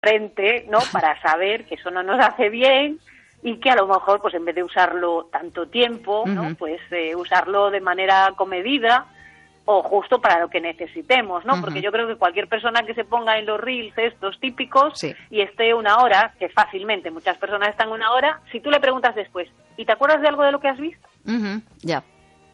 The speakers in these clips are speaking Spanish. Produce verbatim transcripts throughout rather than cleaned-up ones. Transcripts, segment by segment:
frente, ¿no? Para saber que eso no nos hace bien y que a lo mejor, pues en vez de usarlo tanto tiempo, ¿no? Uh-huh. Pues eh, usarlo de manera comedida o justo para lo que necesitemos, ¿no? Uh-huh. Porque yo creo que cualquier persona que se ponga en los reels estos típicos sí. y esté una hora, que fácilmente muchas personas están una hora, si tú le preguntas después, ¿y te acuerdas de algo de lo que has visto? Uh-huh. Ya.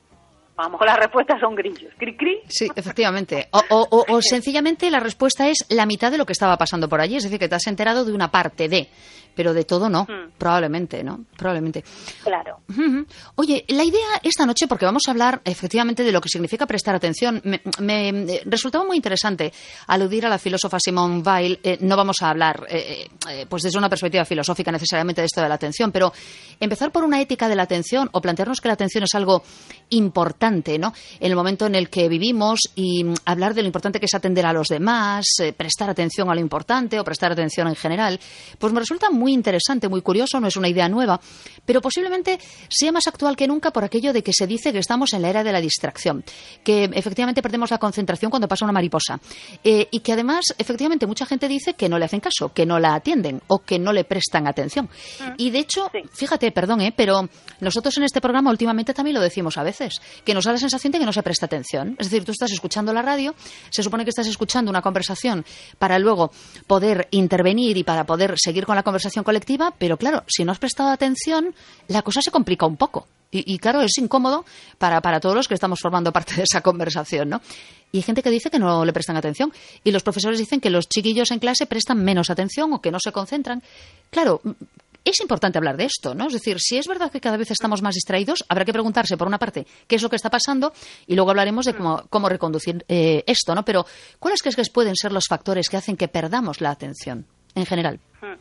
A lo mejor las respuestas son grillos. ¿Cri, cri? Sí, efectivamente. O, o, o, o sencillamente la respuesta es la mitad de lo que estaba pasando por allí. Es decir, que te has enterado de una parte de... Pero de todo no, mm. probablemente, ¿no? Probablemente. Claro. Uh-huh. Oye, la idea esta noche, porque vamos a hablar efectivamente de lo que significa prestar atención, me, me resultaba muy interesante aludir a la filósofa Simone Weil. Eh, no vamos a hablar eh, eh, pues desde una perspectiva filosófica necesariamente de esto de la atención, pero empezar por una ética de la atención o plantearnos que la atención es algo importante, ¿no? En el momento en el que vivimos y hablar de lo importante que es atender a los demás, eh, prestar atención a lo importante o prestar atención en general, pues me resulta muy interesante, muy curioso, no es una idea nueva, pero posiblemente sea más actual que nunca por aquello de que se dice que estamos en la era de la distracción, que efectivamente perdemos la concentración cuando pasa una mariposa eh, y que además efectivamente mucha gente dice que no le hacen caso, que no la atienden o que no le prestan atención. Y de hecho, sí. fíjate, perdón, eh, pero nosotros en este programa últimamente también lo decimos a veces, que nos da la sensación de que no se presta atención. Es decir, tú estás escuchando la radio, se supone que estás escuchando una conversación para luego poder intervenir y para poder seguir con la conversación colectiva, pero claro, si no has prestado atención, la cosa se complica un poco. Y, y claro, es incómodo para, para todos los que estamos formando parte de esa conversación, ¿no? Y hay gente que dice que no le prestan atención. Y los profesores dicen que los chiquillos en clase prestan menos atención o que no se concentran. Claro, es importante hablar de esto, ¿no? Es decir, si es verdad que cada vez estamos más distraídos, habrá que preguntarse, por una parte, qué es lo que está pasando y luego hablaremos de cómo, cómo reconducir eh, esto, ¿no? Pero, ¿cuáles crees que pueden ser los factores que hacen que perdamos la atención en general?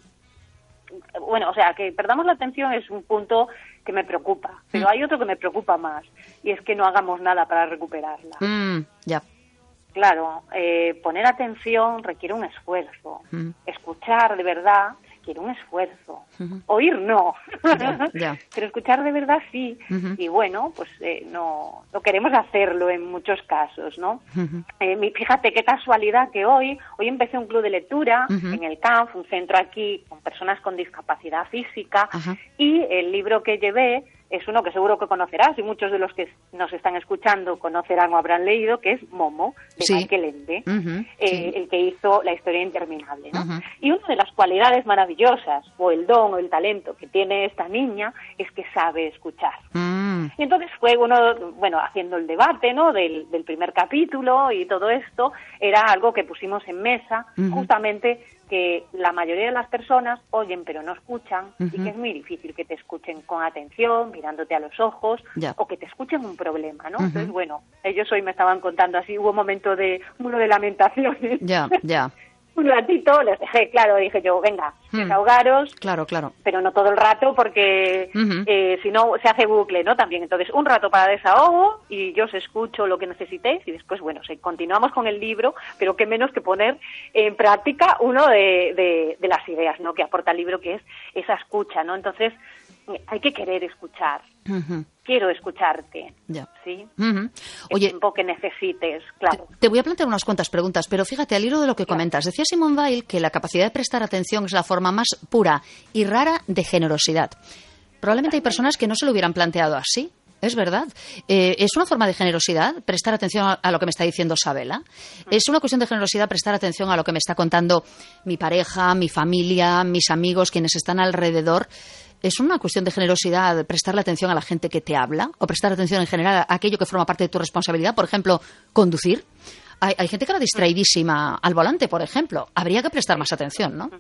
Bueno, o sea, que perdamos la atención es un punto que me preocupa, pero mm. hay otro que me preocupa más, y es que no hagamos nada para recuperarla. Mm, ya. Claro, eh, poner atención requiere un esfuerzo. Mm. Escuchar de verdad requiere un esfuerzo. Uh-huh. Oír no, yeah, yeah. pero escuchar de verdad sí. Uh-huh. Y bueno, pues eh, no, no queremos hacerlo en muchos casos, ¿no? Uh-huh. Eh, fíjate qué casualidad que hoy, hoy empecé un club de lectura uh-huh. en el C A N F, un centro aquí con personas con discapacidad física, uh-huh. y el libro que llevé es uno que seguro que conocerás y muchos de los que nos están escuchando conocerán o habrán leído, que es Momo, de sí. Michael Ende, uh-huh. eh, sí. el que hizo La historia interminable, ¿no? Uh-huh. Y una de las cualidades maravillosas, o el don o el talento que tiene esta niña, es que sabe escuchar. Uh-huh. Y entonces fue uno, bueno, haciendo el debate, ¿no?, del, del primer capítulo y todo esto, era algo que pusimos en mesa, uh-huh. justamente que la mayoría de las personas oyen pero no escuchan, uh-huh. y que es muy difícil que te escuchen con atención, mirándote a los ojos, yeah. o que te escuchen un problema, ¿no? Uh-huh. Entonces, bueno, ellos hoy me estaban contando así, hubo un momento de, uno de lamentaciones. Ya, yeah, ya. Yeah. Un ratito, les dejé, claro, dije yo, venga, hmm. desahogaros. Claro, claro. Pero no todo el rato porque uh-huh. eh, si no se hace bucle, ¿no? También, entonces, un rato para desahogo y yo os escucho lo que necesitéis y después, bueno, sí, continuamos con el libro, pero qué menos que poner en práctica uno de, de, de las ideas, ¿no?, que aporta el libro, que es esa escucha, ¿no? Entonces, hay que querer escuchar. Uh-huh. Quiero escucharte, yeah. ¿sí? Uh-huh. Oye, el tiempo que necesites, claro. Te, te voy a plantear unas cuantas preguntas, pero fíjate, al hilo de lo que claro. comentas, decía Simone Weil que la capacidad de prestar atención es la forma más pura y rara de generosidad. Probablemente hay personas que no se lo hubieran planteado así. Es verdad. Eh, ¿Es una forma de generosidad prestar atención a, a lo que me está diciendo Sabela? Mm. ¿Es una cuestión de generosidad prestar atención a lo que me está contando mi pareja, mi familia, mis amigos, quienes están alrededor? ¿Es una cuestión de generosidad prestarle atención a la gente que te habla? ¿O prestar atención en general a aquello que forma parte de tu responsabilidad? Por ejemplo, conducir. Hay, hay gente que era distraidísima al volante, por ejemplo. Habría que prestar más atención, ¿no?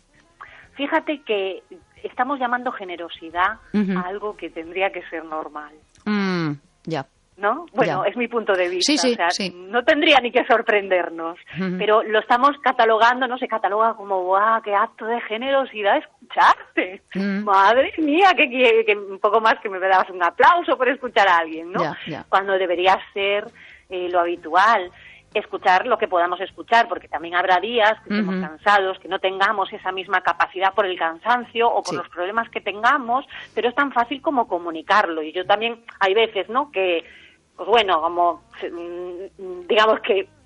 Fíjate que estamos llamando generosidad uh-huh. a algo que tendría que ser normal. Mm, ya. ¿No? Bueno, ya. es mi punto de vista. Sí, sí, o sea, sí. no tendría ni que sorprendernos, uh-huh. pero lo estamos catalogando, no se cataloga como, ¡guau, qué acto de generosidad escucharte! Uh-huh. Madre mía, que, que, que un poco más que me das un aplauso por escuchar a alguien, ¿no? Ya, ya. Cuando debería ser eh, lo habitual. Escuchar lo que podamos escuchar, porque también habrá días que estemos uh-huh. cansados, que no tengamos esa misma capacidad por el cansancio o por sí. los problemas que tengamos, pero es tan fácil como comunicarlo. Y yo también, hay veces, ¿no?, que, pues bueno, como, digamos que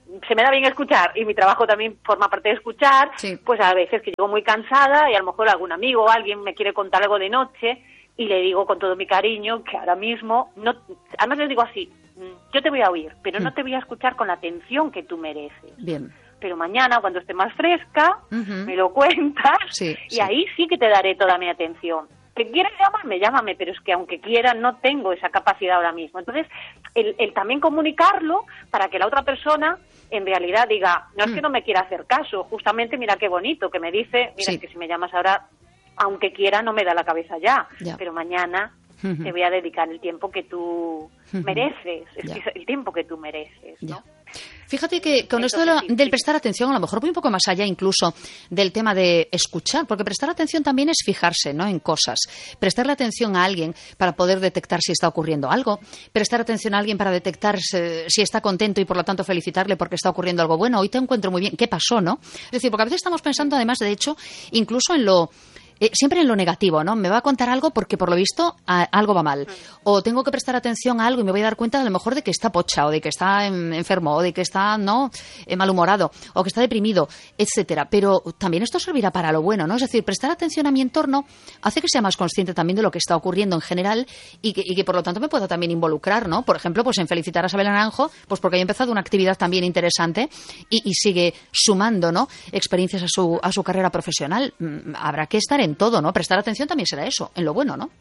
se me da bien escuchar y mi trabajo también forma parte de escuchar, sí. Pues a veces que llego muy cansada y a lo mejor algún amigo o alguien me quiere contar algo de noche y le digo con todo mi cariño que ahora mismo, no, además les digo así, yo te voy a oír, pero mm. no te voy a escuchar con la atención que tú mereces. Bien. Pero mañana, cuando esté más fresca, uh-huh. me lo cuentas sí, y sí. ahí sí que te daré toda mi atención. Que quieras llamarme, llámame, pero es que aunque quiera no tengo esa capacidad ahora mismo. Entonces, el, el también comunicarlo para que la otra persona en realidad diga, no es que no me quiera hacer caso, justamente mira qué bonito, que me dice, mira, sí. es que si me llamas ahora, aunque quiera no me da la cabeza ya, ya. pero mañana uh-huh. te voy a dedicar el tiempo que tú uh-huh. mereces, es que es el tiempo que tú mereces, ¿no? Ya. Fíjate que con Entonces, esto de la, sí, del sí. prestar atención, a lo mejor voy un poco más allá incluso del tema de escuchar, porque prestar atención también es fijarse, ¿no?, en cosas. Prestarle atención a alguien para poder detectar si está ocurriendo algo, prestar atención a alguien para detectar si está contento y por lo tanto felicitarle porque está ocurriendo algo bueno. Hoy te encuentro muy bien. ¿Qué pasó, no? Es decir, porque a veces estamos pensando además, de hecho, incluso en lo... Eh, siempre en lo negativo, ¿no? Me va a contar algo porque por lo visto a, algo va mal. O tengo que prestar atención a algo y me voy a dar cuenta a lo mejor de que está pocha o de que está en, enfermo o de que está no eh, malhumorado o que está deprimido, etcétera. Pero también esto servirá para lo bueno, ¿no? Es decir, prestar atención a mi entorno hace que sea más consciente también de lo que está ocurriendo en general y que, y que por lo tanto me pueda también involucrar, ¿no? Por ejemplo, pues en felicitar a Sabela Naranjo, pues porque haya empezado una actividad también interesante y, y sigue sumando, ¿no?, experiencias a su, a su carrera profesional. Mm, habrá que estar en todo, ¿no? Prestar atención también será eso, en lo bueno, ¿no?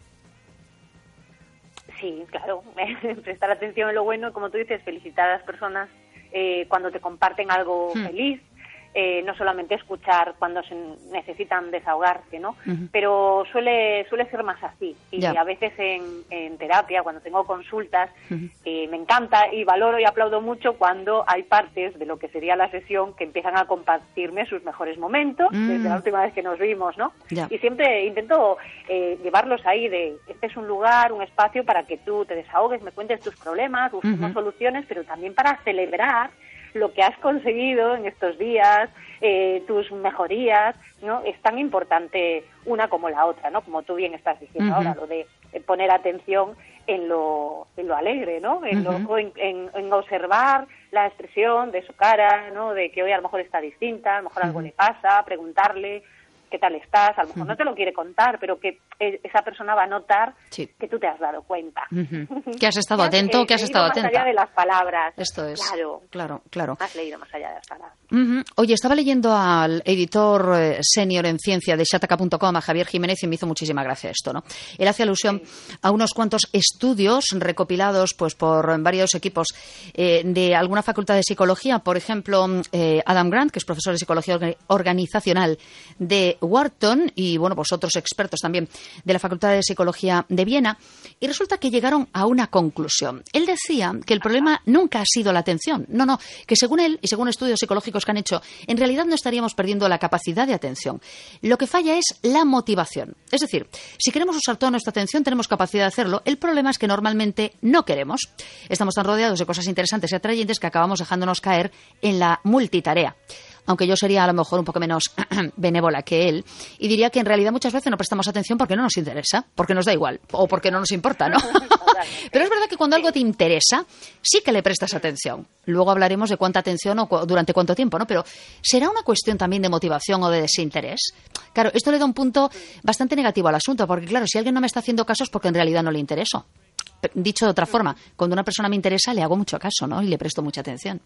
Sí, claro. Prestar atención en lo bueno, como tú dices, felicitar a las personas eh, cuando te comparten algo hmm. feliz, eh, no solamente escuchar cuando se necesitan desahogarse, ¿no? Uh-huh. Pero suele suele ser más así. Y yeah. a veces en, en terapia, cuando tengo consultas, uh-huh. eh, me encanta y valoro y aplaudo mucho cuando hay partes de lo que sería la sesión que empiezan a compartirme sus mejores momentos, mm. desde la última vez que nos vimos, ¿no? Yeah. Y siempre intento eh, llevarlos ahí de, este es un lugar, un espacio para que tú te desahogues, me cuentes tus problemas, busquemos uh-huh. soluciones, pero también para celebrar lo que has conseguido en estos días, eh, tus mejorías, ¿no? Es tan importante una como la otra, ¿no? Como tú bien estás diciendo uh-huh. ahora, lo de poner atención en lo, en lo alegre, ¿no? En, uh-huh. lo, en, en, en observar la expresión de su cara, ¿no? De que hoy a lo mejor está distinta, a lo mejor uh-huh. algo le pasa, preguntarle qué tal estás, a lo mejor uh-huh. no te lo quiere contar, pero que esa persona va a notar sí. que tú te has dado cuenta. Uh-huh. Que has estado atento, eh, que has estado atenta. Más allá de las palabras. Esto es. Claro, claro, claro. Has leído más allá de las palabras. Uh-huh. Oye, estaba leyendo al editor eh, senior en ciencia de Shataka punto com, a Javier Jiménez, y me hizo muchísima gracia esto, ¿no? Él hace alusión sí. a unos cuantos estudios recopilados pues por varios equipos eh, de alguna facultad de psicología, por ejemplo, eh, Adam Grant, que es profesor de psicología organizacional de Wharton, y bueno, pues otros expertos también de la Facultad de Psicología de Viena, y resulta que llegaron a una conclusión. Él decía que el problema nunca ha sido la atención, no, no, que según él y según estudios psicológicos que han hecho, en realidad no estaríamos perdiendo la capacidad de atención. Lo que falla es la motivación. Es decir, si queremos usar toda nuestra atención, tenemos capacidad de hacerlo. El problema es que normalmente no queremos. Estamos tan rodeados de cosas interesantes y atrayentes que acabamos dejándonos caer en la multitarea. Aunque yo sería a lo mejor un poco menos benévola que él, y diría que en realidad muchas veces no prestamos atención porque no nos interesa, porque nos da igual, o porque no nos importa, ¿no? Pero es verdad que cuando algo te interesa, sí que le prestas atención. Luego hablaremos de cuánta atención o cu- durante cuánto tiempo, ¿no? Pero ¿será una cuestión también de motivación o de desinterés? Claro, esto le da un punto bastante negativo al asunto, porque claro, si alguien no me está haciendo caso es porque en realidad no le intereso. Dicho de otra forma, cuando una persona me interesa, le hago mucho caso, ¿no? Y le presto mucha atención.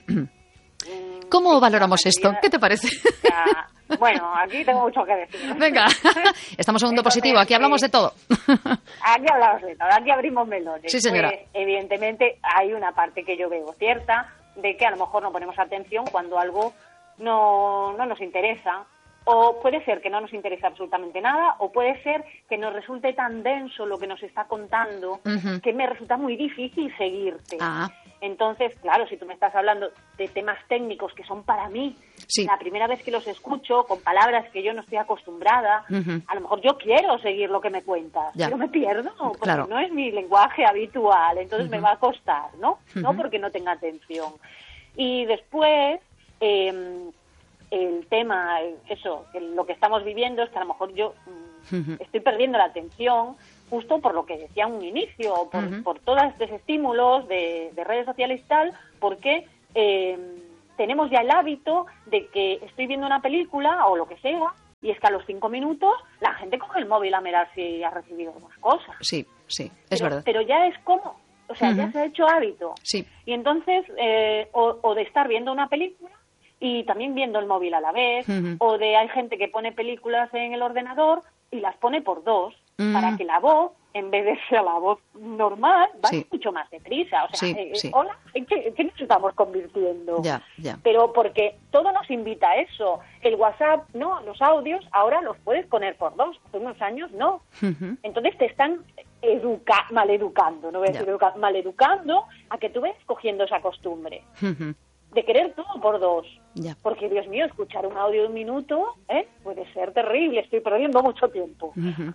¿Cómo valoramos esto? ¿Qué te parece? Ya, bueno, aquí tengo mucho que decir. Venga, estamos en Mundo Positivo, aquí hablamos de todo. Aquí hablamos de todo, aquí abrimos melones. Sí, señora. Pues, evidentemente hay una parte que yo veo cierta, de que a lo mejor no ponemos atención cuando algo no, no nos interesa. O puede ser que no nos interese absolutamente nada, o puede ser que nos resulte tan denso lo que nos está contando, uh-huh. que me resulta muy difícil seguirte. Ah. Entonces, claro, si tú me estás hablando de temas técnicos que son para mí, sí. la primera vez que los escucho, con palabras que yo no estoy acostumbrada, uh-huh. a lo mejor yo quiero seguir lo que me cuentas, ya. pero me pierdo, porque claro. no es mi lenguaje habitual, entonces uh-huh. me va a costar, ¿no? Uh-huh. No porque no tenga atención. Y después... Eh, el tema, eso, lo que estamos viviendo es que a lo mejor yo uh-huh. estoy perdiendo la atención justo por lo que decía un inicio, por, uh-huh. por todos estos estímulos de, de redes sociales y tal, porque eh, tenemos ya el hábito de que estoy viendo una película o lo que sea, y es que a los cinco minutos la gente coge el móvil a mirar si ha recibido más cosas. Sí, sí, es pero, verdad. Pero ya es como, o sea, uh-huh. ya se ha hecho hábito. Sí. Y entonces, eh, o, o de estar viendo una película y también viendo el móvil a la vez, uh-huh. o de hay gente que pone películas en el ordenador y las pone por dos, uh-huh. para que la voz, en vez de ser la voz normal, vaya sí. mucho más deprisa. O sea, sí, eh, sí. hola, ¿en qué, ¿en qué nos estamos convirtiendo? Ya, ya. Pero porque todo nos invita a eso. El WhatsApp, no, los audios ahora los puedes poner por dos. Hace unos años no. Uh-huh. Entonces te están educa- maleducando, no voy a decir educa- maleducando a que tú ves cogiendo esa costumbre. Uh-huh. De querer todo por dos. Ya. Porque, Dios mío, escuchar un audio de un minuto ¿eh? puede ser terrible. Estoy perdiendo mucho tiempo. Uh-huh.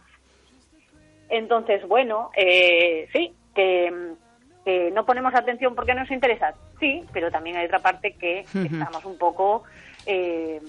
Entonces, bueno, eh, sí, que, que no ponemos atención porque nos interesa. Sí, pero también hay otra parte que uh-huh. estamos un poco eh,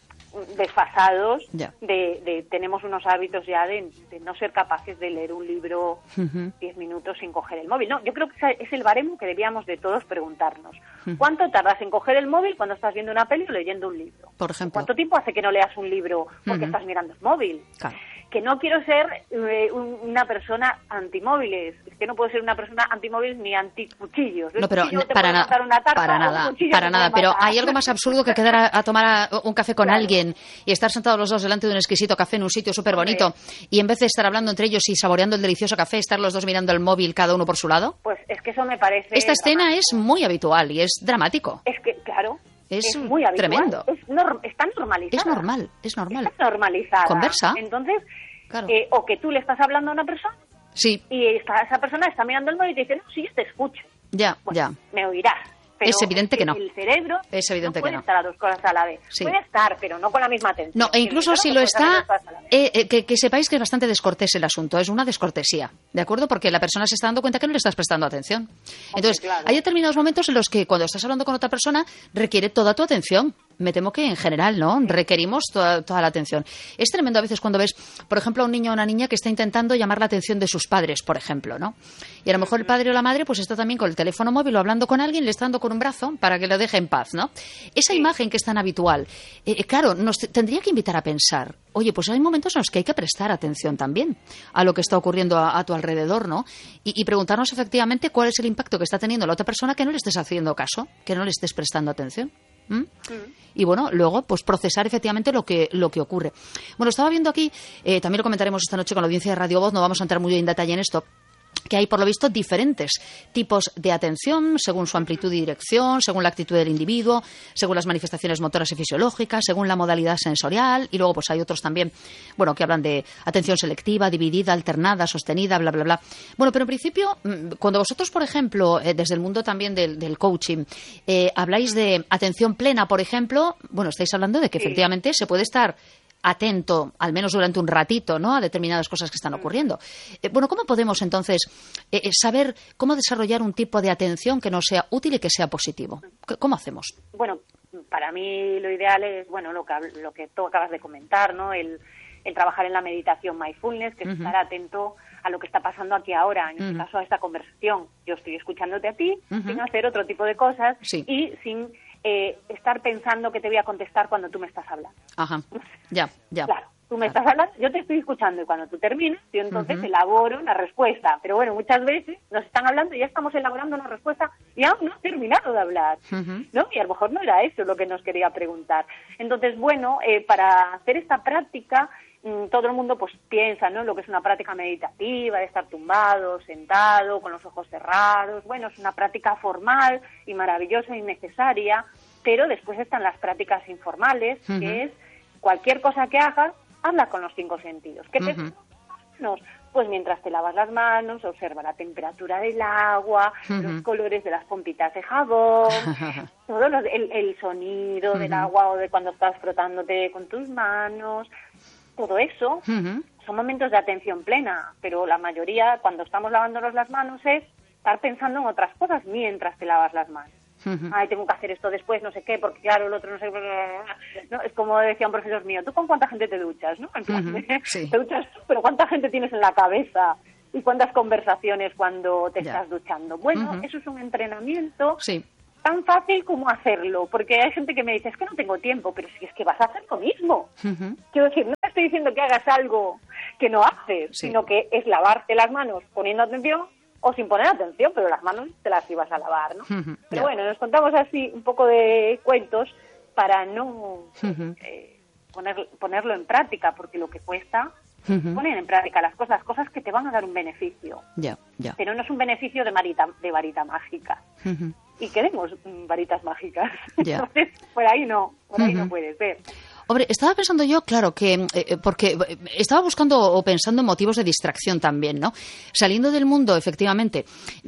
desfasados. Ya. De, de tenemos unos hábitos ya de, de no ser capaces de leer un libro uh-huh. diez minutos sin coger el móvil. No, yo creo que es el baremo que debíamos de todos preguntarnos. Uh-huh. ¿Cuánto tardas en coger el móvil cuando estás viendo una peli o leyendo un libro? Por ejemplo. ¿Cuánto tiempo hace que no leas un libro porque uh-huh. estás mirando el móvil? Claro. Que no quiero ser eh, un, una persona antimóviles, es que no puedo ser una persona antimóviles ni anticuchillos. No, pero para, na- para nada, para nada, pero hay algo más absurdo que quedar a, a tomar a, un café con claro. alguien y estar sentados los dos delante de un exquisito café en un sitio súper bonito y en vez de estar hablando entre ellos y saboreando el delicioso café, estar los dos mirando el móvil cada uno por su lado. Pues es que eso me parece... Esta escena dramático. Es muy habitual y es dramático. Es que, claro... Es, es muy habitual. Tremendo. Es norm- está normalizada. Es normal, es normal. Está normalizada. Conversa. Entonces, claro. eh, o que tú le estás hablando a una persona sí. y esta, esa persona está mirando el móvil y te dice, no, sí, yo te escucho. Ya, bueno, ya. Me oirás. Pero es evidente que no. El cerebro es evidente no puede que no. estar a dos cosas a la vez. Sí. Puede estar, pero no con la misma atención. No, e incluso si lo está, eh, eh, que, que sepáis que es bastante descortés el asunto. Es una descortesía, ¿de acuerdo? Porque la persona se está dando cuenta que no le estás prestando atención. Entonces, okay, claro. hay determinados momentos en los que cuando estás hablando con otra persona requiere toda tu atención. Me temo que en general, ¿no? Requerimos toda, toda la atención. Es tremendo a veces cuando ves, por ejemplo, a un niño o una niña que está intentando llamar la atención de sus padres, por ejemplo, ¿no? Y a lo mejor el padre o la madre pues está también con el teléfono móvil o hablando con alguien, le está dando con un brazo para que lo deje en paz, ¿no? Esa sí. imagen que es tan habitual, eh, claro, nos t- tendría que invitar a pensar, oye, pues hay momentos en los que hay que prestar atención también a lo que está ocurriendo a, a tu alrededor, ¿no? Y, y preguntarnos efectivamente cuál es el impacto que está teniendo la otra persona que no le estés haciendo caso, que no le estés prestando atención. ¿Mm? Mm. Y bueno, luego pues procesar efectivamente lo que lo que ocurre. Bueno, estaba viendo aquí, eh, también lo comentaremos esta noche con la audiencia de Radio Voz, no vamos a entrar muy en detalle en esto, que hay por lo visto diferentes tipos de atención según su amplitud y dirección, según la actitud del individuo, según las manifestaciones motoras y fisiológicas, según la modalidad sensorial, y luego pues hay otros también, bueno, que hablan de atención selectiva, dividida, alternada, sostenida, bla, bla, bla. Bueno, pero en principio, cuando vosotros, por ejemplo, eh, desde el mundo también del, del coaching, eh, habláis de atención plena, por ejemplo, bueno, estáis hablando de que sí. efectivamente se puede estar atento, al menos durante un ratito, ¿no?, a determinadas cosas que están ocurriendo. Eh, bueno, ¿cómo podemos entonces eh, saber cómo desarrollar un tipo de atención que nos sea útil y que sea positivo? ¿Cómo hacemos? Bueno, para mí lo ideal es, bueno, lo que lo que tú acabas de comentar, ¿no?, el, el trabajar en la meditación mindfulness, que es uh-huh. estar atento a lo que está pasando aquí ahora, en uh-huh. este caso a esta conversación. Yo estoy escuchándote a ti, uh-huh. sin hacer otro tipo de cosas sí. y sin Eh, estar pensando que te voy a contestar cuando tú me estás hablando. Ajá, ya, ya. Claro, tú me estás hablando, yo te estoy escuchando y cuando tú terminas, yo entonces uh-huh. elaboro una respuesta. Pero bueno, muchas veces nos están hablando y ya estamos elaborando una respuesta y aún no he terminado de hablar, uh-huh. ¿no? Y a lo mejor no era eso lo que nos quería preguntar. Entonces, bueno, eh, para hacer esta práctica, mmm, todo el mundo pues piensa, ¿no?, lo que es una práctica meditativa, de estar tumbado, sentado, con los ojos cerrados. Bueno, es una práctica formal y maravillosa y necesaria, pero después están las prácticas informales, uh-huh. que es cualquier cosa que hagas, habla con los cinco sentidos. ¿Qué te uh-huh. manos? Pues mientras te lavas las manos, observa la temperatura del agua, uh-huh. los colores de las pompitas de jabón, todo los, el, el sonido uh-huh. del agua o de cuando estás frotándote con tus manos, todo eso. Uh-huh. Son momentos de atención plena, pero la mayoría, cuando estamos lavándonos las manos, es estar pensando en otras cosas mientras te lavas las manos. Uh-huh. Ay, tengo que hacer esto después, no sé qué, porque claro, el otro no sé qué. ¿No? Es como decía un profesor mío, ¿tú con cuánta gente te duchas? ¿No? En plan, uh-huh. sí. Te duchas tú, pero ¿cuánta gente tienes en la cabeza? ¿Y cuántas conversaciones cuando te yeah. estás duchando? Bueno, uh-huh. eso es un entrenamiento sí. tan fácil como hacerlo, porque hay gente que me dice, es que no tengo tiempo, pero si es que vas a hacer lo mismo. Uh-huh. Quiero decir, no te estoy diciendo que hagas algo que no haces, sí. sino que es lavarte las manos poniendo atención o sin poner atención, pero las manos te las ibas a lavar, ¿no? Uh-huh. Pero yeah. bueno, nos contamos así un poco de cuentos para no uh-huh. eh, poner, ponerlo en práctica, porque lo que cuesta... Uh-huh. Poner en práctica las cosas, cosas que te van a dar un beneficio. Yeah, yeah. Pero no es un beneficio de, marita, de varita mágica. Uh-huh. Y queremos mm, varitas mágicas. Yeah. Entonces, por ahí no, por ahí uh-huh. no puede ser. Hombre, estaba pensando yo, claro, que eh, porque estaba buscando o pensando en motivos de distracción también, ¿no? Saliendo del mundo, efectivamente,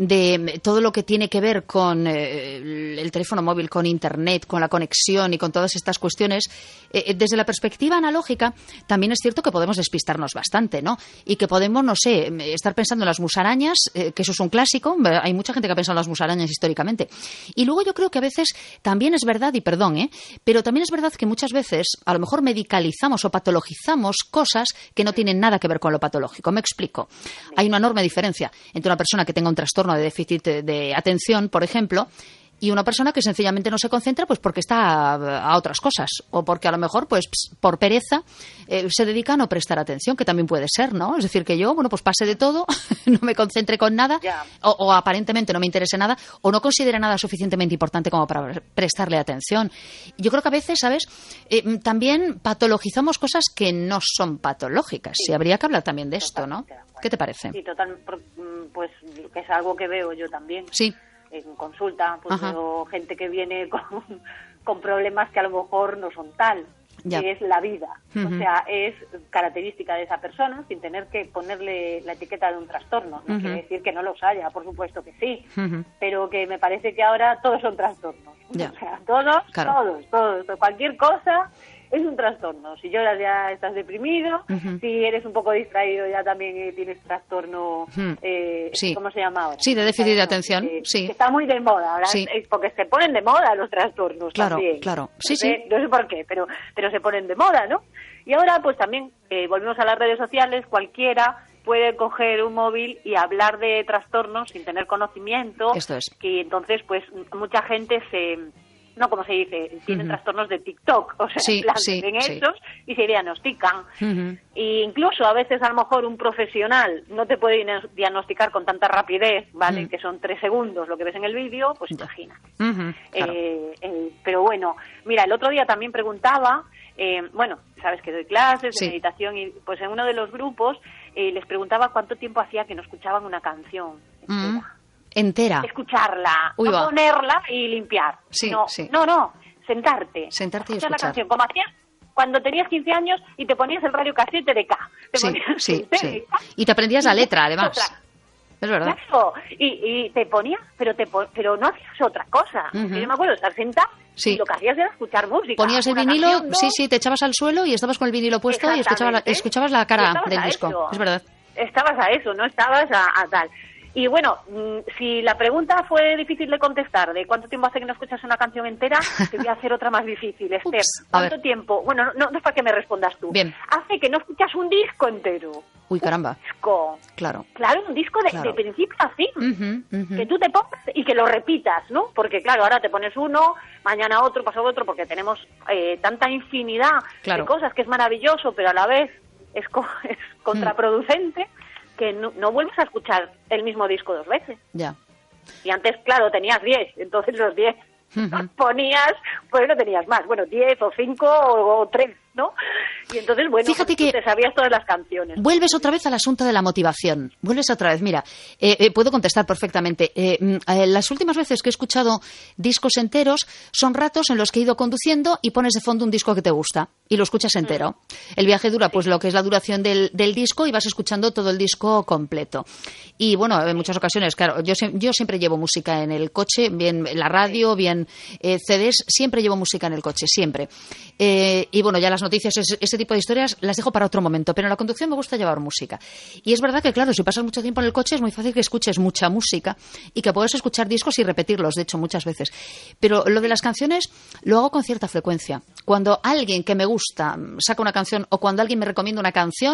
de todo lo que tiene que ver con eh, el teléfono móvil, con Internet, con la conexión y con todas estas cuestiones, eh, desde la perspectiva analógica, también es cierto que podemos despistarnos bastante, ¿no? Y que podemos, no sé, estar pensando en las musarañas, eh, que eso es un clásico, hay mucha gente que ha pensado en las musarañas históricamente. Y luego yo creo que a veces también es verdad, y perdón, ¿eh? Pero también es verdad que muchas veces a lo mejor medicalizamos o patologizamos cosas que no tienen nada que ver con lo patológico. Me explico. Hay una enorme diferencia entre una persona que tenga un trastorno de déficit de atención, por ejemplo, y una persona que sencillamente no se concentra pues porque está a, a otras cosas o porque a lo mejor pues por pereza eh, se dedica a no prestar atención, que también puede ser, ¿no? Es decir, que yo, bueno, pues pase de todo, no me concentre con nada yeah. o, o aparentemente no me interese nada o no considere nada suficientemente importante como para prestarle atención. Yo creo que a veces, ¿sabes? Eh, también patologizamos cosas que no son patológicas sí. y habría que hablar también de esto, ¿no? ¿Qué te parece? Sí, total, pues que es algo que veo yo también. Sí. En consulta, pues veo gente que viene con, con problemas que a lo mejor no son tal, ya. que es la vida. Uh-huh. O sea, es característica de esa persona sin tener que ponerle la etiqueta de un trastorno. No uh-huh. quiere decir que no los haya, por supuesto que sí, uh-huh. pero que me parece que ahora todos son trastornos. Ya. O sea, todos, claro. todos, todos, cualquier cosa... Es un trastorno. Si lloras ya estás deprimido, uh-huh. si eres un poco distraído ya también tienes trastorno, uh-huh. eh, sí. ¿cómo se llama ahora? Sí, de déficit de atención. Que, sí. que está muy de moda ahora, sí. porque se ponen de moda los trastornos claro, también. Claro, sí, no sé, sí. No sé por qué, pero, pero se ponen de moda, ¿no? Y ahora pues también, eh, volvemos a las redes sociales, cualquiera puede coger un móvil y hablar de trastornos sin tener conocimiento. Esto es. Y entonces pues mucha gente se... no como se dice, tienen uh-huh. trastornos de TikTok, o sea, sí, en plan, sí, ven sí. estos y se diagnostican. Uh-huh. E incluso a veces a lo mejor un profesional no te puede diagnosticar con tanta rapidez, ¿vale? Uh-huh. Que son tres segundos lo que ves en el vídeo, pues imagina. Uh-huh. Claro. Eh, eh, pero bueno, mira, el otro día también preguntaba, eh, bueno, sabes que doy clases de sí. meditación y pues en uno de los grupos eh, les preguntaba cuánto tiempo hacía que no escuchaban una canción entera. Uh-huh. Entera. Escucharla, Uy, no va. ponerla y limpiar. Sí, no, sí. no, no, sentarte. Sentarte y escuchar escuchar. la canción, como hacías cuando tenías quince años y te ponías el radiocasete de K. Te sí, ponías sí, el sí. de K, y te aprendías la letra, además. otra. Es verdad. Claro, y, y te ponías, pero te pero no hacías otra cosa. Uh-huh. Yo me acuerdo de estar sentada sí. y lo que hacías era escuchar música. Ponías el vinilo, canción, ¿no? sí, sí, te echabas al suelo y estabas con el vinilo puesto y escuchabas la, escuchabas la cara del disco. Eso. Es verdad. Estabas a eso, no estabas a, a tal. Y bueno, si la pregunta fue difícil de contestar, de cuánto tiempo hace que no escuchas una canción entera, te voy a hacer otra más difícil, Esther. Ups, ¿Cuánto tiempo? Bueno, no, no es para que me respondas tú. Bien. Hace que no escuchas un disco entero. Uy, caramba. Un disco. Claro. Claro, un disco de, claro. de principio a fin. Uh-huh, uh-huh. Que tú te pongas y que lo repitas, ¿no? Porque claro, ahora te pones uno, mañana otro, pasado otro, porque tenemos eh, tanta infinidad claro. de cosas que es maravilloso, pero a la vez es, co- es contraproducente. Uh-huh. Que no, no vuelves a escuchar el mismo disco dos veces. Ya. Y antes, claro, tenías diez, entonces los diez uh-huh. ponías, pues no tenías más, bueno, diez o cinco o, o tres, ¿no? Y entonces, bueno, fíjate pues, que te sabías todas las canciones. Vuelves otra vez al asunto de la motivación. Vuelves otra vez. Mira, eh, eh, puedo contestar perfectamente. Eh, eh, las últimas veces que he escuchado discos enteros son ratos en los que he ido conduciendo y pones de fondo un disco que te gusta y lo escuchas entero. Mm. El viaje dura pues lo que es la duración del, del disco y vas escuchando todo el disco completo. Y bueno, en muchas ocasiones, claro, yo, yo siempre llevo música en el coche, bien en la radio, bien eh, C Ds, siempre llevo música en el coche, siempre. Eh, y bueno, ya las noticias, ese, ese tipo de historias las dejo para otro momento, pero en la conducción me gusta llevar música. Y es verdad que, claro, si pasas mucho tiempo en el coche es muy fácil que escuches mucha música y que puedes escuchar discos y repetirlos, de hecho, muchas veces. Pero lo de las canciones lo hago con cierta frecuencia. Cuando alguien que me gusta saca una canción o cuando alguien me recomienda una canción,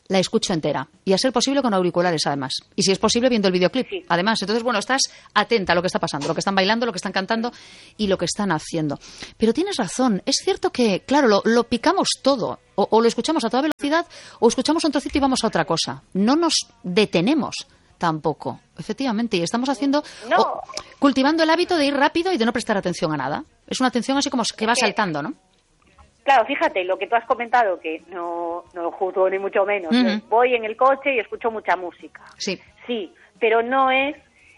la escucho entera. Y a ser posible con auriculares, además. Y si es posible, viendo el videoclip. Sí. Además, entonces, bueno, estás atenta a lo que está pasando, lo que están bailando, lo que están cantando y lo que están haciendo. Pero tienes razón. Es cierto que, claro, lo, lo picamos todo. O, o lo escuchamos a toda velocidad o escuchamos un trocito y vamos a otra cosa. No nos detenemos tampoco, efectivamente. Y estamos haciendo... No. O, cultivando el hábito de ir rápido y de no prestar atención a nada. Es una atención así como que va saltando, ¿no? Claro, fíjate, lo que tú has comentado, que no, no lo juzgo ni mucho menos. Uh-huh. Voy en el coche y escucho mucha música. Sí. Sí, pero no es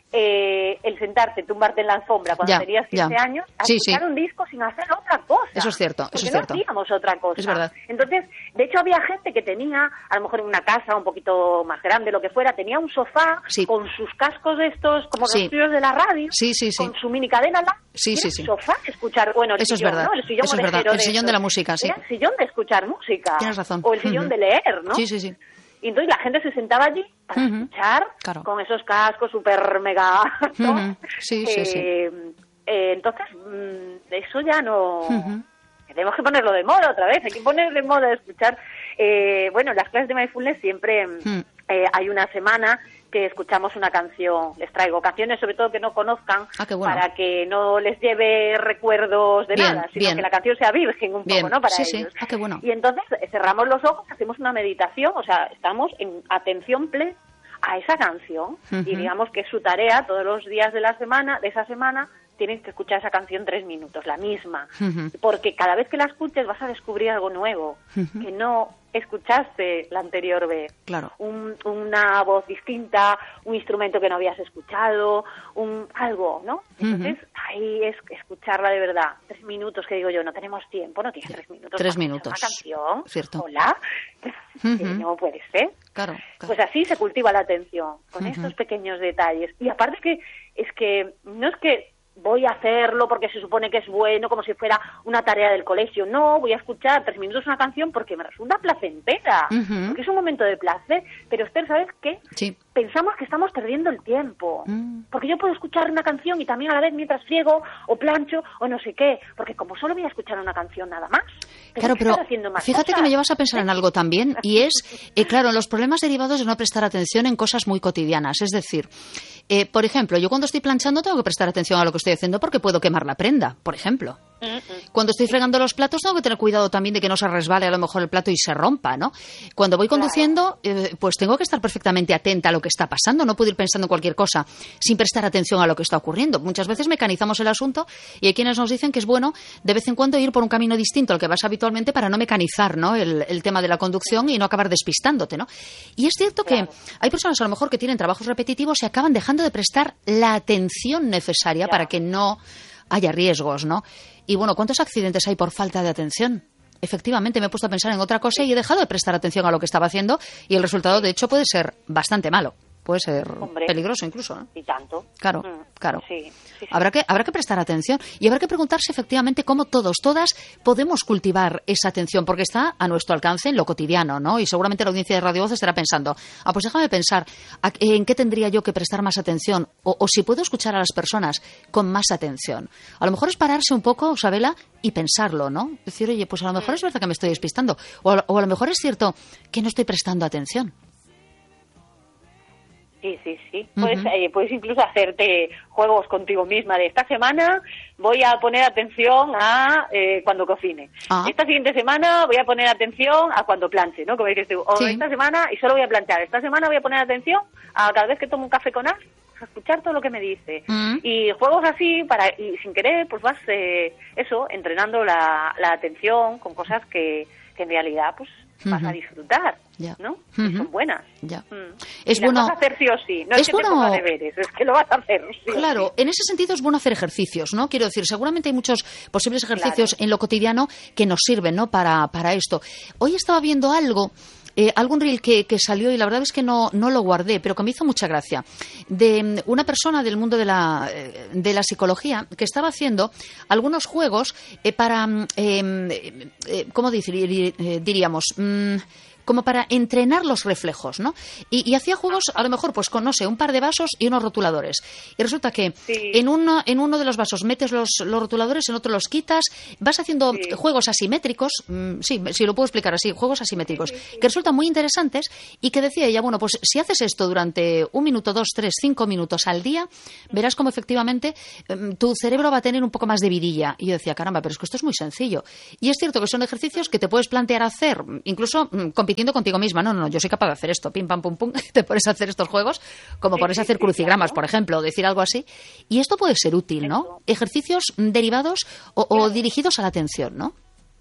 eh, el sentarte, tumbarte en la alfombra cuando ya, tenías quince ya. años a sí, escuchar sí. un disco sin hacer otra cosa. Eso es cierto, eso porque es no cierto. hacíamos otra cosa. Es verdad. Entonces, de hecho, había gente que tenía, a lo mejor en una casa un poquito más grande, lo que fuera, tenía un sofá sí. con sus cascos de estos, como sí. los tuyos de la radio, sí, sí, sí. con su mini cadena la Sí, sí, sí. el sofá escuchar, bueno, el Eso sillón, es verdad. ¿no? El sillón Eso es verdad. El de sillón estos. de la música, sí. Era el sillón de escuchar música. Tienes razón. O el sillón uh-huh. de leer, ¿no? Sí, sí, sí. Y entonces la gente se sentaba allí para uh-huh. escuchar claro. con esos cascos súper mega, ¿no? Uh-huh. Sí, sí, eh, sí. Eh, entonces, mmm, eso ya no... Uh-huh. Tenemos que ponerlo de moda otra vez, hay que poner de moda escuchar. Eh, bueno, en las clases de mindfulness siempre uh-huh. eh, hay una semana que escuchamos una canción. Les traigo canciones sobre todo que no conozcan, ah, qué bueno. para que no les lleve recuerdos de bien, nada, sino bien. que la canción sea virgen un bien. poco, ¿no? Para sí, ellos. Sí. Ah, qué bueno. Y entonces eh, cerramos los ojos, hacemos una meditación, o sea, estamos en atención plena a esa canción uh-huh. y digamos que es su tarea todos los días de la semana, de esa semana, tienen que escuchar esa canción tres minutos, la misma, uh-huh. porque cada vez que la escuches vas a descubrir algo nuevo, uh-huh. que no escuchaste la anterior vez. Claro. Un, una voz distinta, un instrumento que no habías escuchado, un algo, ¿no? Entonces, uh-huh. ahí es escucharla de verdad. Tres minutos, que digo yo, no tenemos tiempo, no tienes tres minutos. Tres para minutos. Una canción. Cierto. Hola. Uh-huh. Que no puede ser. Claro, claro. Pues así se cultiva la atención, con uh-huh. estos pequeños detalles. Y aparte que es que no es que voy a hacerlo porque se supone que es bueno, como si fuera una tarea del colegio. No, voy a escuchar tres minutos una canción porque me resulta placentera, uh-huh. porque es un momento de placer. Pero Esther, ¿sabes qué? Sí. Pensamos que estamos perdiendo el tiempo, mm. porque yo puedo escuchar una canción y también a la vez mientras friego o plancho o no sé qué, porque como solo voy a escuchar una canción nada más, claro, pero más fíjate cosas. Que me llevas a pensar en algo también, y es, eh, claro, los problemas derivados de no prestar atención en cosas muy cotidianas. Es decir, eh, por ejemplo, yo cuando estoy planchando tengo que prestar atención a lo que estoy haciendo porque puedo quemar la prenda, por ejemplo. Cuando estoy fregando los platos tengo que tener cuidado también de que no se resbale a lo mejor el plato y se rompa, ¿no? Cuando voy conduciendo, eh, pues tengo que estar perfectamente atenta a lo que está pasando, no puedo ir pensando en cualquier cosa sin prestar atención a lo que está ocurriendo. Muchas veces mecanizamos el asunto y hay quienes nos dicen que es bueno de vez en cuando ir por un camino distinto al que vas habitualmente para no mecanizar, ¿no? El, el tema de la conducción y no acabar despistándote, ¿no? Y es cierto claro. que hay personas a lo mejor que tienen trabajos repetitivos y acaban dejando de prestar la atención necesaria ya. Para que no haya riesgos, ¿no? Y bueno, ¿cuántos accidentes hay por falta de atención? Efectivamente, me he puesto a pensar en otra cosa y he dejado de prestar atención a lo que estaba haciendo y el resultado, de hecho, puede ser bastante malo. Puede ser Hombre, peligroso incluso, ¿no? Y tanto. Claro, mm, claro. Sí, sí, sí. Habrá que, habrá que prestar atención y habrá que preguntarse efectivamente cómo todos, todas podemos cultivar esa atención, porque está a nuestro alcance en lo cotidiano, ¿no? Y seguramente la audiencia de Radio Voz estará pensando, ah, pues déjame pensar, ¿en qué tendría yo que prestar más atención? O, o si puedo escuchar a las personas con más atención. A lo mejor es pararse un poco, Sabela, y pensarlo, ¿no? Decir, oye, pues a lo mejor es verdad que me estoy despistando. O a, o a lo mejor es cierto que no estoy prestando atención. Sí, sí, sí. Uh-huh. Puedes, eh, puedes incluso hacerte juegos contigo misma de esta semana voy a poner atención a eh, cuando cocine. Ah. Esta siguiente semana voy a poner atención a cuando planche, ¿no? Como dices tú. O sí. Esta semana, y solo voy a planchar, esta semana voy a poner atención a cada vez que tomo un café con As, a escuchar todo lo que me dice. Uh-huh. Y juegos así, para y sin querer, pues vas, eh, eso, entrenando la, la atención con cosas que, que en realidad, pues, vas uh-huh. a disfrutar, yeah. ¿no? Uh-huh. Que son buenas. Yeah. Mm. Es y bueno. Las vas a hacer sí o sí. No es, es que bueno. te ponga deberes, es que lo vas a hacer sí Claro, o sí. En ese sentido es bueno hacer ejercicios, ¿no? Quiero decir, seguramente hay muchos posibles ejercicios claro. en lo cotidiano que nos sirven, ¿no? Para, para esto. Hoy estaba viendo algo. Eh, algún reel que, que salió y la verdad es que no, no lo guardé, pero que me hizo mucha gracia, de una persona del mundo de la, de la psicología que estaba haciendo algunos juegos eh, para, eh, eh, ¿cómo decir, eh, diríamos? Mm, como para entrenar los reflejos, ¿no? Y, y hacía juegos, a lo mejor, pues con, no sé, un par de vasos y unos rotuladores. Y resulta que sí. en, uno, en uno de los vasos metes los, los rotuladores, en otro los quitas, vas haciendo sí. juegos asimétricos, mmm, sí, sí, lo puedo explicar así, juegos asimétricos, sí, sí, sí. que resultan muy interesantes y que decía ella, bueno, pues si haces esto durante un minuto, dos, tres, cinco minutos al día, verás cómo efectivamente um, tu cerebro va a tener un poco más de vidilla. Y yo decía, caramba, pero es que esto es muy sencillo. Y es cierto que son ejercicios que te puedes plantear hacer, incluso mmm, compitiendo contigo misma. No, no, no, yo soy capaz de hacer esto, pim, pam, pum, pum, te pones a hacer estos juegos, como sí, pones a hacer sí, crucigramas, claro. por ejemplo, o decir algo así. Y esto puede ser útil, ¿no? Eso. Ejercicios derivados o, o dirigidos a la atención, ¿no?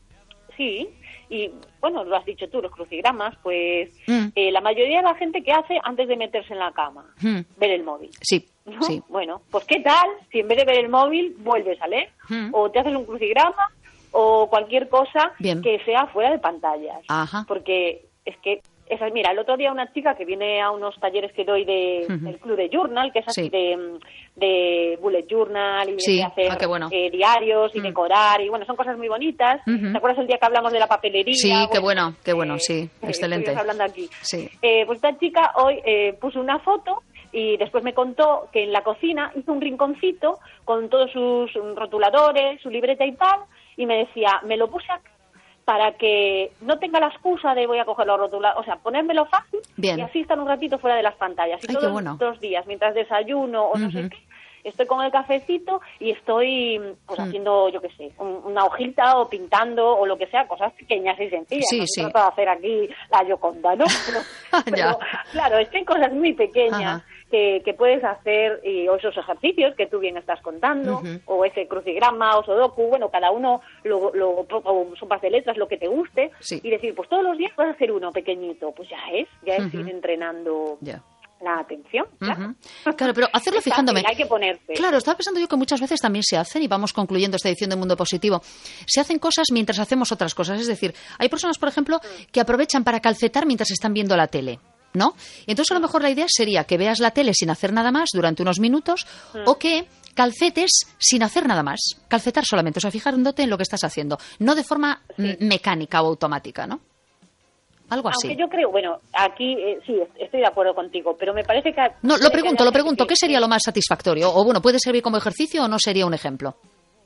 Sí, y bueno, lo has dicho tú, los crucigramas, pues mm. eh, la mayoría de la gente que hace antes de meterse en la cama, mm. ver el móvil. Sí, ¿no? sí. Bueno, pues ¿qué tal si en vez de ver el móvil vuelves a leer? Mm. O te haces un crucigrama o cualquier cosa Bien. que sea fuera de pantallas. Ajá. Porque es que, esa, mira, el otro día una chica que viene a unos talleres que doy de, uh-huh. del Club de Journal, que es así sí. de, de bullet journal y sí. de hacer ah, qué bueno. eh, diarios y mm. decorar, y bueno, son cosas muy bonitas. Uh-huh. ¿Te acuerdas el día que hablamos de la papelería? Sí, bueno, qué bueno, qué bueno, eh, sí, eh, excelente. Estuvimos hablando aquí. Sí. Eh, pues esta chica hoy eh, puso una foto y después me contó que en la cocina hizo un rinconcito con todos sus rotuladores, su libreta y tal, y me decía, me lo puse aquí para que no tenga la excusa de voy a coger los rotuladores, o sea, ponérmelo fácil. Bien. Y así estar un ratito fuera de las pantallas. Y Ay, todos qué bueno. los días, mientras desayuno o uh-huh. no sé qué, estoy con el cafecito y estoy pues mm. haciendo, yo qué sé, un, una hojita o pintando o lo que sea, cosas pequeñas y sencillas. Sí, no sí. se trata de hacer aquí la Yoconda, ¿no? Pero, pero claro, es que hay cosas muy pequeñas que, que puedes hacer, y, o esos ejercicios que tú bien estás contando, uh-huh. o ese crucigrama o sudoku, bueno, cada uno, lo, lo, o sopas de letras, lo que te guste, sí. y decir, pues todos los días vas a hacer uno pequeñito, pues ya es, ya es uh-huh. ir entrenando... Yeah. la atención, claro. Uh-huh. Claro, pero hacerlo fijándome. Fácil, hay que ponerse. Claro, estaba pensando yo que muchas veces también se hacen, y vamos concluyendo esta edición de Mundo Positivo, se hacen cosas mientras hacemos otras cosas. Es decir, hay personas, por ejemplo, que aprovechan para calcetar mientras están viendo la tele, ¿no? Y entonces a lo mejor la idea sería que veas la tele sin hacer nada más durante unos minutos, mm. o que calcetes sin hacer nada más. Calcetar solamente, o sea, fijándote en lo que estás haciendo, no de forma sí. mecánica o automática, ¿no? Algo así. Aunque yo creo, bueno, aquí eh, sí, estoy de acuerdo contigo, pero me parece que... No, lo pregunto, lo pregunto, ¿qué sería lo más satisfactorio? O bueno, ¿puede servir como ejercicio o no sería un ejemplo?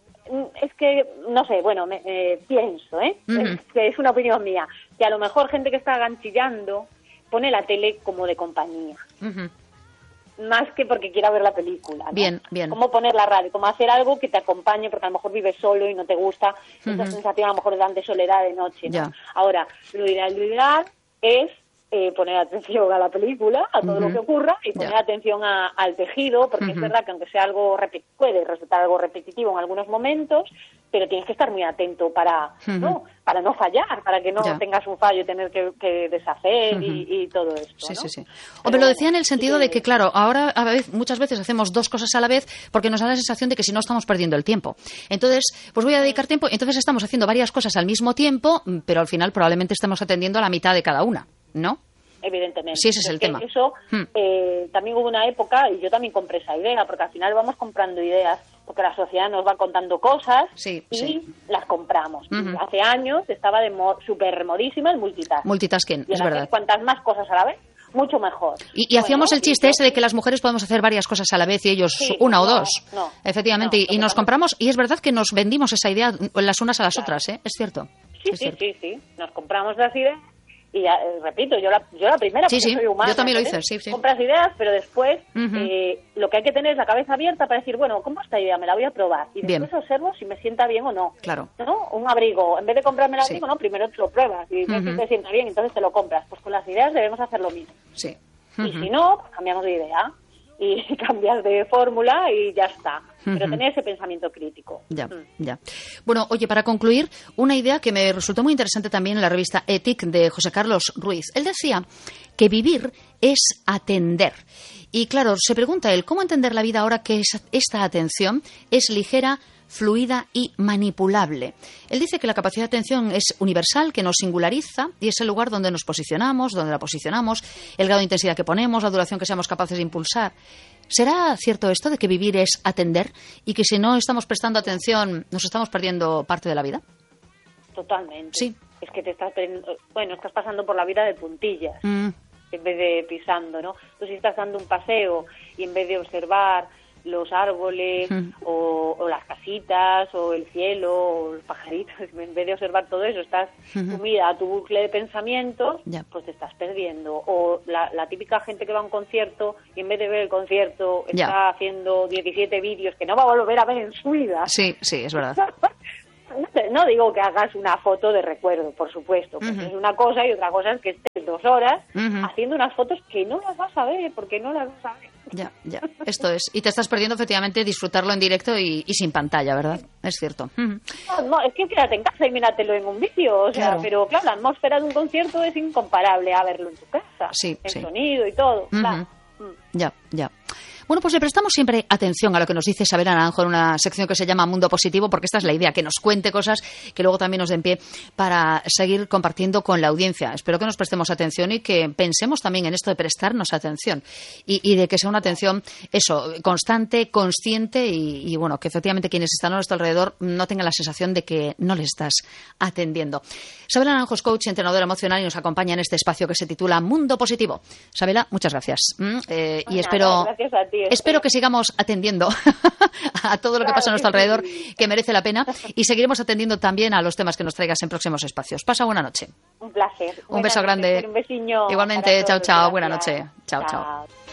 Es que, no sé, bueno, me, eh, pienso, ¿eh? Uh-huh. Es, que es una opinión mía, que a lo mejor gente que está ganchillando pone la tele como de compañía. Uh-huh. Más que porque quiera ver la película, ¿no? Bien, bien. Como poner la radio, como hacer algo que te acompañe, porque a lo mejor vives solo y no te gusta uh-huh. esa sensación a lo mejor de soledad de noche, ¿no? Ya. Ahora, lo ideal, lo ideal es eh, poner atención a la película, a todo uh-huh. lo que ocurra, y poner ya. atención a, al tejido, porque uh-huh. es verdad que aunque sea algo, rep- puede resultar algo repetitivo en algunos momentos, pero tienes que estar muy atento para, uh-huh. ¿no? para no fallar, para que no ya. tengas un fallo y tener que, que deshacer uh-huh. y, y todo esto, sí, ¿no? Sí, sí, Hombre, lo decía en el sentido sí, de que, claro, ahora a vez, muchas veces hacemos dos cosas a la vez porque nos da la sensación de que si no estamos perdiendo el tiempo. Entonces, pues voy a dedicar tiempo, entonces estamos haciendo varias cosas al mismo tiempo, pero al final probablemente estemos atendiendo a la mitad de cada una, ¿no? Evidentemente. Sí, ese es el es tema. Eso, hmm. eh, también hubo una época, y yo también compré esa idea, porque al final vamos comprando ideas, porque la sociedad nos va contando cosas sí, y sí. las compramos. Uh-huh. Hace años estaba de mo- súper modísima el multitasking. Multitasking, y es verdad. Cuantas más cosas a la vez, mucho mejor. Y, y bueno, hacíamos el chiste ese de que las mujeres podemos hacer varias cosas a la vez y ellos sí, una no, o dos. No, Efectivamente, no, y, y nos compramos, y es verdad que nos vendimos esa idea las unas a las claro. otras, ¿eh? Es cierto. Sí, es sí, cierto. sí, sí. Nos compramos las ideas. Y ya, eh, repito, yo la, yo la primera, sí, porque sí. soy humana. Yo también lo ¿sabes? hice, sí, sí. Compras ideas, pero después uh-huh. eh, lo que hay que tener es la cabeza abierta para decir, bueno, ¿cómo esta idea? Me la voy a probar. Y después bien. observo si me sienta bien o no. Claro. ¿No? Un abrigo. En vez de comprarme el abrigo, sí. no, primero te lo pruebas. Y ves uh-huh. si te sienta bien, entonces te lo compras. Pues con las ideas debemos hacer lo mismo. Sí. Uh-huh. Y si no, pues cambiamos de idea. Y cambias de fórmula y ya está. Pero uh-huh. tener ese pensamiento crítico. Ya, mm. ya. Bueno, oye, para concluir, una idea que me resultó muy interesante también en la revista Ethic de José Carlos Ruiz. Él decía que vivir es atender. Y claro, se pregunta él, ¿cómo entender la vida ahora que esta atención es ligera, fluida y manipulable? Él dice que la capacidad de atención es universal, que nos singulariza y es el lugar donde nos posicionamos, donde la posicionamos, el grado de intensidad que ponemos, la duración que seamos capaces de impulsar. ¿Será cierto esto de que vivir es atender y que si no estamos prestando atención nos estamos perdiendo parte de la vida? Totalmente. Sí. es que te estás, bueno, estás pasando por la vida de puntillas, mm. en vez de pisando, ¿no? Tú si estás dando un paseo y en vez de observar los árboles mm. o, o las casitas o el cielo o los pajaritos, en vez de observar todo eso estás mm-hmm. sumida a tu bucle de pensamientos, yeah. pues te estás perdiendo. O la, la típica gente que va a un concierto y en vez de ver el concierto está yeah. haciendo diecisiete vídeos que no va a volver a ver en su vida. Sí, sí, es verdad. No digo que hagas una foto de recuerdo, por supuesto, porque uh-huh. es una cosa y otra cosa es que estés dos horas uh-huh. haciendo unas fotos que no las vas a ver, porque no las vas a ver. Ya, ya, esto es. Y te estás perdiendo efectivamente disfrutarlo en directo y, y sin pantalla, ¿verdad? Es cierto. Uh-huh. No, no, es que quédate en casa y míratelo en un vídeo, o sea, claro. pero claro, la atmósfera de un concierto es incomparable a verlo en tu casa, sí, el sí. sonido y todo, uh-huh. claro. Ya, ya. Bueno, pues le prestamos siempre atención a lo que nos dice Isabel Naranjo en una sección que se llama Mundo Positivo, porque esta es la idea, que nos cuente cosas que luego también nos den pie para seguir compartiendo con la audiencia. Espero que nos prestemos atención y que pensemos también en esto de prestarnos atención y, y de que sea una atención, eso, constante, consciente y, y, bueno, que efectivamente quienes están a nuestro alrededor no tengan la sensación de que no les estás atendiendo. Isabel Naranjo es coach, entrenadora emocional y nos acompaña en este espacio que se titula Mundo Positivo. Isabela, muchas gracias. Mm, eh, y espero... Gracias a ti. Espero que sigamos atendiendo a todo lo que pasa a nuestro alrededor, que merece la pena, y seguiremos atendiendo también a los temas que nos traigas en próximos espacios. Pasa buena noche. Un placer. Un beso grande. Un besiño. Igualmente, chao, chao. Buena noche. Chao, chao.